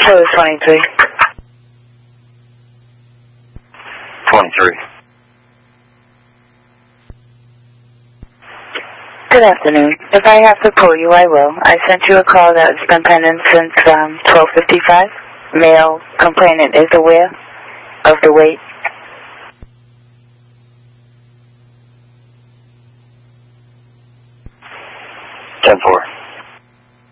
Killer 23. 23. Good afternoon. If I have to pull you, I will. I sent you a call that's been pending since 12:55. Male complainant is aware of the wait. 10-4.